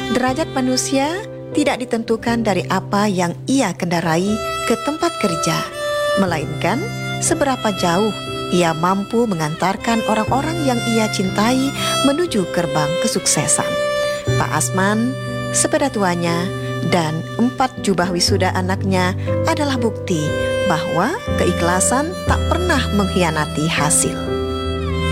Derajat manusia tidak ditentukan dari apa yang ia kendarai ke tempat kerja, melainkan seberapa jauh ia mampu mengantarkan orang-orang yang ia cintai menuju gerbang kesuksesan. Pak Asman, sepeda tuanya, dan 4 jubah wisuda anaknya adalah bukti bahwa keikhlasan tak pernah mengkhianati hasil.